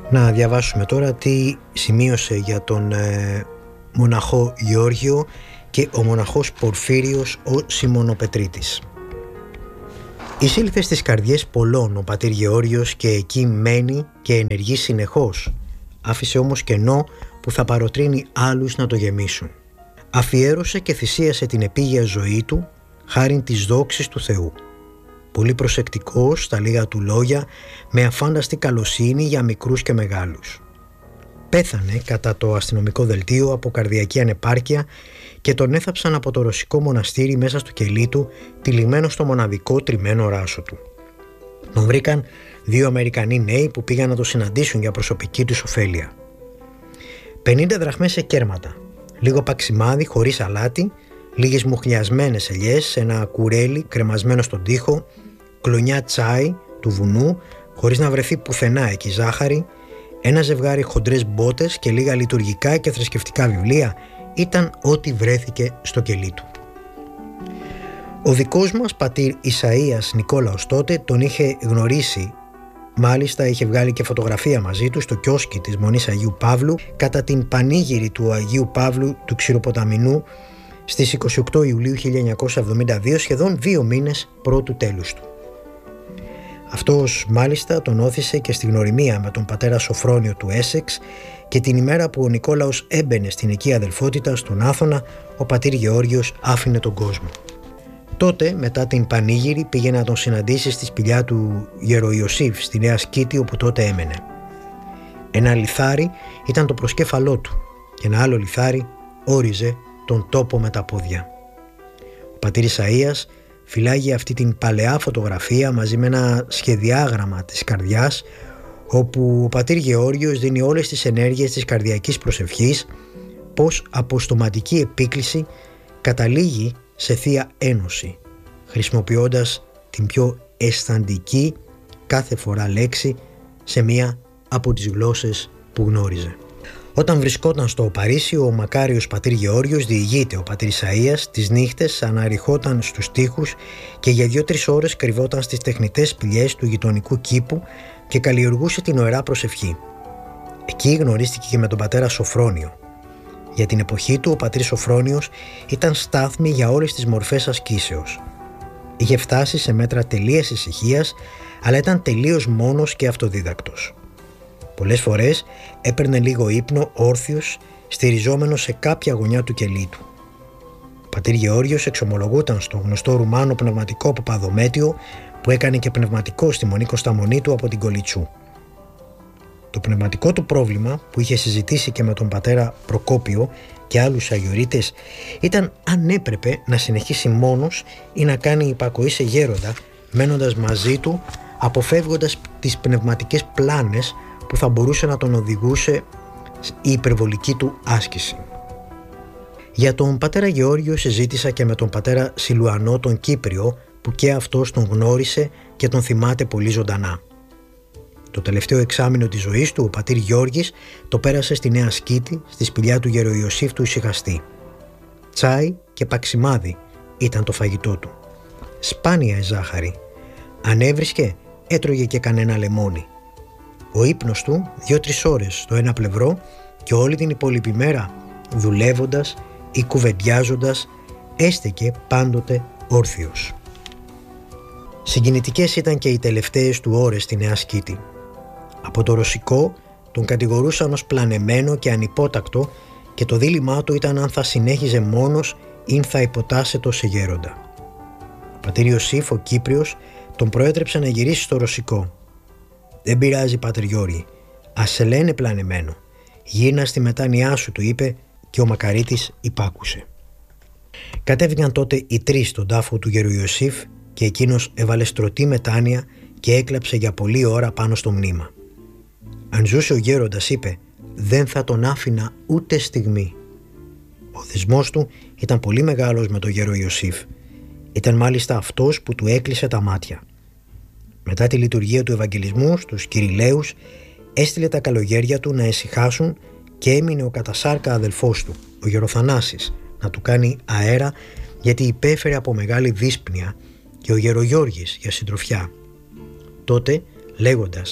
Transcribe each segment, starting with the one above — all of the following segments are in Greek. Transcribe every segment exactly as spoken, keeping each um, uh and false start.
Να διαβάσουμε τώρα τι σημείωσε για τον ε, μοναχό Γεώργιο και ο μοναχός Πορφύριος ο Σιμωνοπετρίτης. Εισήλθε στις καρδιές πολλών ο πατήρ Γεώργιος και εκεί μένει και ενεργεί συνεχώς. Άφησε όμως κενό που θα παροτρύνει άλλους να το γεμίσουν. Αφιέρωσε και θυσίασε την επίγεια ζωή του χάριν της δόξης του Θεού. Πολύ προσεκτικός στα λίγα του λόγια, με αφάνταστη καλοσύνη για μικρούς και μεγάλους. Πέθανε κατά το αστυνομικό δελτίο από καρδιακή ανεπάρκεια και τον έθαψαν από το ρωσικό μοναστήρι μέσα στο κελί του, τυλιγμένο στο μοναδικό τριμμένο ράσο του. Τον βρήκαν δύο Αμερικανοί νέοι που πήγαν να το συναντήσουν για προσωπική τους ωφέλεια. πενήντα δραχμές σε κέρματα, λίγο παξιμάδι χωρίς αλάτι, λίγες μουχλιασμένες ελιές, ένα κουρέλι κρεμασμένο στον τοίχο, κλονιά τσάι του βουνού χωρίς να βρεθεί πουθενά εκεί ζάχαρη, ένα ζευγάρι χοντρές μπότες και λίγα λειτουργικά και θρησκευτικά βιβλία ήταν ό,τι βρέθηκε στο κελί του. Ο δικός μας πατήρ Ισαΐας Νικόλαος τότε τον είχε γνωρίσει, μάλιστα είχε βγάλει και φωτογραφία μαζί του στο κιόσκι της Μονής Αγίου Παύλου κατά την πανήγυρη του Αγίου Παύλου του Ξηροποταμινού στις είκοσι οκτώ Ιουλίου χίλια εννιακόσια εβδομήντα δύο, σχεδόν δύο μήνες πρώτου τέλους του. Αυτός μάλιστα τον όθησε και στη γνωριμία με τον πατέρα Σοφρόνιο του Έσεξ και την ημέρα που ο Νικόλαος έμπαινε στην οικία αδελφότητα στον Άθωνα, ο πατήρ Γεώργιος άφηνε τον κόσμο. Τότε, μετά την πανήγυρη, πήγε να τον συναντήσει στη σπηλιά του Γεροϊωσήφ στη Νέα Σκήτη, όπου τότε έμενε. Ένα λιθάρι ήταν το προσκέφαλό του και ένα άλλο λιθάρι όριζε τον τόπο με τα πόδια. Ο πατήρ Ισαΐας φυλάγει αυτή την παλαιά φωτογραφία μαζί με ένα σχεδιάγραμμα της καρδιάς, όπου ο πατήρ Γεώργιος δίνει όλες τις ενέργειες της καρδιακής προσευχής, πως αποστοματική επίκληση καταλήγει σε Θεία Ένωση, χρησιμοποιώντας την πιο αισθαντική κάθε φορά λέξη σε μία από τις γλώσσες που γνώριζε. Όταν βρισκόταν στο Παρίσι, ο μακάριος πατήρ Γεώργιος διηγείται ο πατήρ Ισαΐας τις νύχτες αναρριχόταν στους τοίχους και για δύο-τρεις ώρες κρυβόταν στις τεχνητές σπηλιές του γειτονικού κήπου και καλλιεργούσε την ωραιά προσευχή. Εκεί γνωρίστηκε και με τον πατέρα Σοφρόνιο. Για την εποχή του ο πατήρ Σοφρόνιος ήταν στάθμη για όλες τις μορφές ασκήσεως. Είχε φτάσει σε μέτρα τελείας ησυχίας, αλλά ήταν τελείως μόνος και αυτοδίδακτος. Πολλές φορές έπαιρνε λίγο ύπνο όρθιος, στηριζόμενος σε κάποια γωνιά του κελί του. Ο πατήρ Γεώργιος εξομολογούταν στο γνωστό Ρουμάνο πνευματικό Παπαδομέτιο, που έκανε και πνευματικό στη Μονή Κωνσταμονίτου από την Κολιτσού. Το πνευματικό του πρόβλημα, που είχε συζητήσει και με τον πατέρα Προκόπιο και άλλους αγιορείτες, ήταν αν έπρεπε να συνεχίσει μόνος ή να κάνει υπακοή σε γέροντα, μένοντας μαζί του, αποφεύγοντας τις πνευματικές πλάνες που θα μπορούσε να τον οδηγούσε η υπερβολική του άσκηση. Για τον πατέρα Γεώργιο συζήτησα και με τον πατέρα Σιλουανό τον Κύπριο, που και αυτός τον γνώρισε και τον θυμάται πολύ ζωντανά. Το τελευταίο εξάμηνο της ζωής του ο πατήρ Γιώργης το πέρασε στη Νέα Σκήτη, στη σπηλιά του Γεροϊωσήφ του Ησυχαστή. Τσάι και παξιμάδι ήταν το φαγητό του. Σπάνια η ζάχαρη. Αν έβρισκε, έτρωγε και κανένα λεμόνι. Ο ύπνος του δύο-τρεις ώρες στο ένα πλευρό και όλη την υπόλοιπη μέρα, δουλεύοντας ή κουβεντιάζοντας, έστεκε πάντοτε όρθιος. Συγκινητικές ήταν και οι τελευταίες του ώρες στη Νέα Σκήτη. Από το ρωσικό τον κατηγορούσαν ως πλανεμένο και ανυπότακτο και το δίλημά του ήταν αν θα συνέχιζε μόνος ή θα υποτάσσετο σε γέροντα. Ο πατήρ Ιωσήφ ο Κύπριος τον προέτρεψε να γυρίσει στο ρωσικό. «Δεν πειράζει, πατήρ Γιώργη, ας σε λένε πλανεμένο. Γύρνα στη μετάνοιά σου», του είπε, και ο μακαρίτης υπάκουσε. Κατέβηκαν τότε οι τρεις στον τάφο του Γεροϊωσήφ και εκείνος έβαλε στρωτή μετάνοια και έκλαψε για πολλή ώρα πάνω στο μνήμα. Αν ζούσε ο γέροντας, είπε, δεν θα τον άφηνα ούτε στιγμή. Ο δεσμός του ήταν πολύ μεγάλος με τον Γεροϊωσήφ. Ήταν μάλιστα αυτός που του έκλεισε τα μάτια. Μετά τη λειτουργία του Ευαγγελισμού στους Κυριλαίους, έστειλε τα καλογέρια του να ησυχάσουν και έμεινε ο κατασάρκα αδελφός του, ο Γεροθανάσης, να του κάνει αέρα, γιατί υπέφερε από μεγάλη δύσπνοια, και ο Γερογιώργης για συντροφιά. Τότε, λέγοντας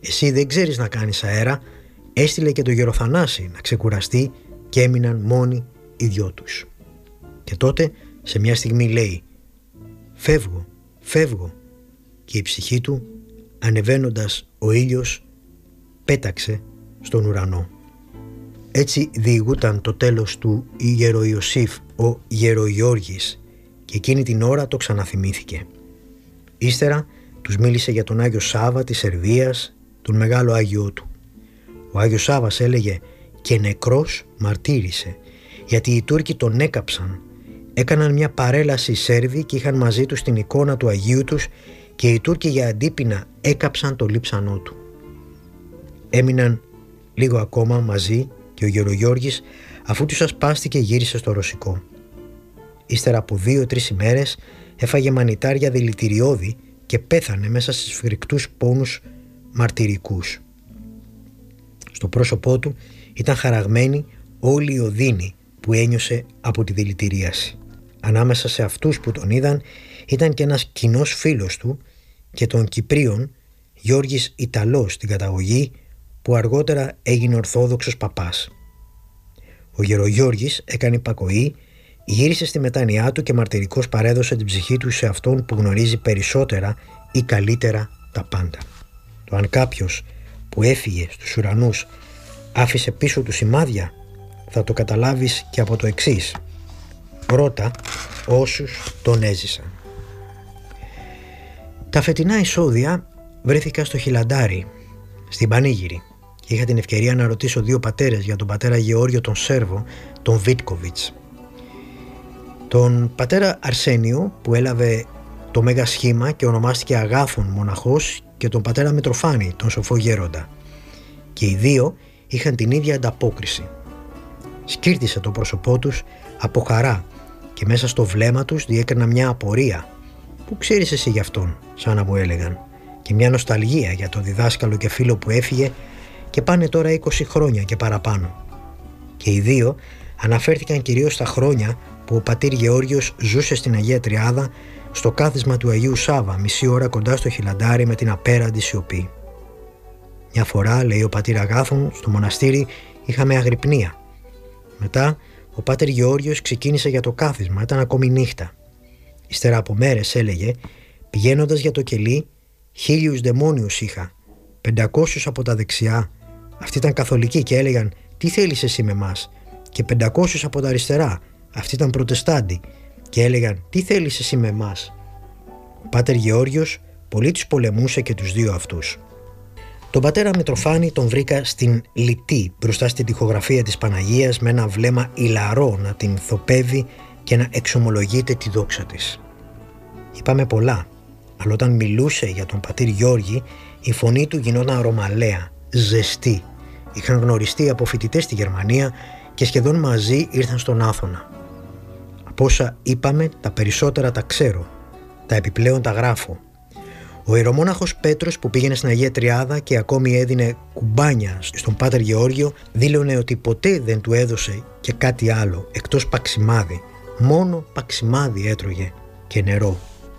«Εσύ δεν ξέρεις να κάνεις αέρα», έστειλε και το γεροθανάση να ξεκουραστεί και έμειναν μόνοι οι δυο τους. Και τότε σε μια στιγμή λέει «Φεύγω, φεύγω», και η ψυχή του, ανεβαίνοντας ο ήλιος, πέταξε στον ουρανό. Έτσι διηγούταν το τέλος του Ιεροιωσήφ ο Γερογιώργης και εκείνη την ώρα το ξαναθυμήθηκε. Ύστερα τους μίλησε για τον Άγιο Σάββα της Σερβίας, τον μεγάλο Άγιό του. Ο Άγιος Σάββας, έλεγε, και νεκρός μαρτύρησε, γιατί οι Τούρκοι τον έκαψαν. Έκαναν μια παρέλαση οι Σέρβοι και είχαν μαζί τους την εικόνα του Αγίου τους και οι Τούρκοι για αντίπεινα έκαψαν το λείψανό του. Έμειναν λίγο ακόμα μαζί και ο Γερογιώργης, αφού τους ασπάστηκε, γύρισε στο Ρωσικό. Ύστερα από δύο-τρεις ημέρες έφαγε μανιτάρια δηλητηριώδη και πέθανε μέσα στις φρικτούς πόνους μαρτυρικούς. Στο πρόσωπό του ήταν χαραγμένη όλη η οδύνη που ένιωσε από τη δηλητηρίαση. Ανάμεσα σε αυτούς που τον είδαν ήταν και ένας κοινός φίλος του και των Κυπρίων, Γιώργης Ιταλός στην καταγωγή, που αργότερα έγινε Ορθόδοξος παπάς. Ο Γερογιώργης έκανε υπακοή, γύρισε στη μετάνοιά του και μαρτυρικώς παρέδωσε την ψυχή του σε αυτόν που γνωρίζει περισσότερα ή καλύτερα τα πάντα. Το αν κάποιος που έφυγε στους ουρανούς άφησε πίσω του σημάδια, θα το καταλάβεις και από το εξής: ρώτα όσους τον έζησαν. Τα φετινά εισόδια βρέθηκα στο Χιλαντάρι, στην Πανήγυρη, και είχα την ευκαιρία να ρωτήσω δύο πατέρες για τον πατέρα Γεώργιο τον Σέρβο, τον Βίτκοβιτς. Τον πατέρα Αρσένιο, που έλαβε το μέγα σχήμα και ονομάστηκε Αγάθων μοναχός, και τον πατέρα Μητροφάνη, τον σοφό γέροντα. Και οι δύο είχαν την ίδια ανταπόκριση. Σκύρτησε το πρόσωπό τους από χαρά και μέσα στο βλέμμα τους διέκρινα μια απορία. «Πού ξέρεις εσύ γι' αυτόν?» σαν να μου έλεγαν, και μια νοσταλγία για το διδάσκαλο και φίλο που έφυγε και πάνε τώρα είκοσι χρόνια και παραπάνω. Και οι δύο αναφέρθηκαν κυρίως στα χρόνια που ο πατήρ Γεώργιος ζούσε στην Αγία Τριάδα, στο κάθισμα του Αγίου Σάββα, μισή ώρα κοντά στο Χιλαντάρι, με την απέραντη σιωπή. Μια φορά, λέει ο πατήρ Αγάθων, στο μοναστήρι είχαμε αγρυπνία. Μετά ο πάτερ Γεώργιος ξεκίνησε για το κάθισμα, ήταν ακόμη νύχτα. Ύστερα από μέρες, έλεγε, πηγαίνοντας για το κελί, χίλιους δαιμόνιους είχα, πεντακόσιους από τα δεξιά. Αυτοί ήταν καθολικοί και έλεγαν «Τι θέλεις εσύ με μας?» Και πεντακόσιους από τα αριστερά. Αυτοί ήταν προτεστάντοι και έλεγαν «Τι θέλεις εσύ με μας?» Ο πάτερ Γεώργιος πολύ τους πολεμούσε και τους δύο αυτούς. Τον πατέρα Μητροφάνη τον βρήκα στην Λιτή, μπροστά στην τοιχογραφία της Παναγίας, με ένα βλέμμα ηλαρό να την θοπεύει και να εξομολογείται τη δόξα της. Είπαμε πολλά, αλλά όταν μιλούσε για τον πατήρ Γιώργη, η φωνή του γινόταν ρωμαλαία, ζεστή. Είχαν γνωριστεί από φοιτητές στη Γερμανία και σχεδόν μαζί ήρθαν στον Άθωνα. Από όσα είπαμε, τα περισσότερα τα ξέρω, τα επιπλέον τα γράφω. Ο ιερομόναχος Πέτρος, που πήγαινε στην Αγία Τριάδα και ακόμη έδινε κουμπάνια στον πάτερ Γεώργιο, δήλωνε ότι ποτέ δεν του έδωσε και κάτι άλλο εκτός παξιμάδι. Μόνο παξιμάδι έτρωγε και νερό.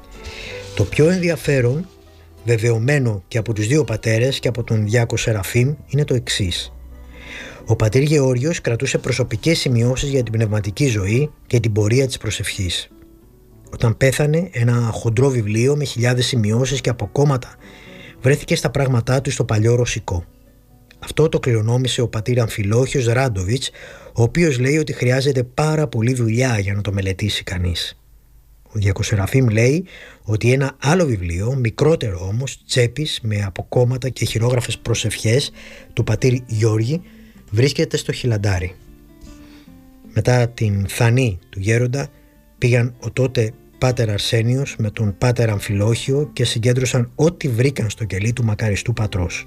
Το πιο ενδιαφέρον, βεβαιωμένο και από τους δύο πατέρες και από τον Διάκο Σεραφείμ, είναι το εξής. Ο πατήρ Γεώργιος κρατούσε προσωπικές σημειώσεις για την πνευματική ζωή και την πορεία της προσευχής. Όταν πέθανε, ένα χοντρό βιβλίο με χιλιάδες σημειώσεις και αποκόμματα βρέθηκε στα πράγματά του στο παλιό ρωσικό. Αυτό το κληρονόμησε ο πατήρ Αμφιλόχιος Ράντοβιτς, ο οποίος λέει ότι χρειάζεται πάρα πολύ δουλειά για να το μελετήσει κανείς. Ο Διακός Σεραφείμ λέει ότι ένα άλλο βιβλίο, μικρότερο όμως, τσέπης, με αποκόμματα και χειρόγραφες προσευχές του πατήρ Γιώργη, βρίσκεται στο Χιλαντάρι. Μετά την θανή του γέροντα πήγαν ο τότε πάτερ Αρσένιος με τον πάτερ Αμφιλόχιο και συγκέντρωσαν ό,τι βρήκαν στο κελί του μακαριστού πατρός.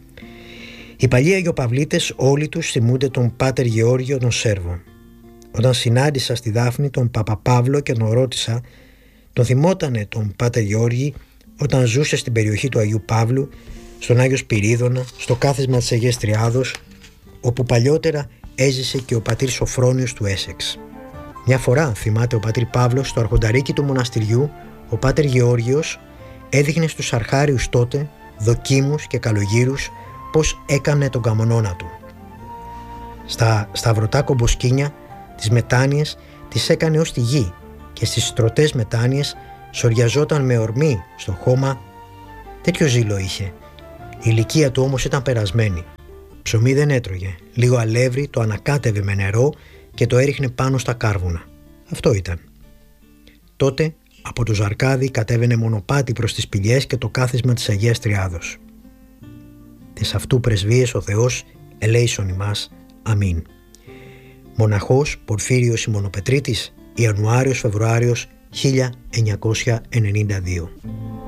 Οι παλιοί Αγιοπαυλίτες όλοι τους θυμούνται τον πάτερ Γεώργιο τον Σέρβο. Όταν συνάντησα στη Δάφνη τον Παπαπαύλο και τον ρώτησα, τον θυμότανε τον πάτερ Γεώργη όταν ζούσε στην περιοχή του Αγίου Παύλου, στον Άγιο Σπυρίδωνα, στο κάθισμα της Αγίας Τριάδος, όπου παλιότερα έζησε και ο πατήρ Σοφρόνιος του Έσεξ. Μια φορά, θυμάται ο πατήρ Παύλος, στο αρχονταρίκι του μοναστηριού, ο πάτερ Γεώργιος έδειχνε στους αρχάριους τότε δοκίμους και καλογύρους πως έκανε τον καμονώνα του. Στα σταυρωτά κομποσκίνια τις μετάνοιες τις έκανε ως τη γη και στις στρωτές μετάνοιες σοριαζόταν με ορμή στο χώμα. Τέτοιο ζήλο είχε. Η ηλικία του όμως ήταν περασμένη. Ψωμί δεν έτρωγε. Λίγο αλεύρι το ανακάτευε με νερό και το έριχνε πάνω στα κάρβουνα. Αυτό ήταν. Τότε από το Ζαρκάδι κατέβαινε μονοπάτι προς τις σπηλιές και το κάθισμα της Αγίας Τριάδος. Της αυτού πρεσβείες ο Θεός ελέησον ημάς. Αμήν. Μοναχός Πορφύριος Σιμωνοπετρίτης, Ιανουάριος-Φεβρουάριος χίλια εννιακόσια ενενήντα δύο.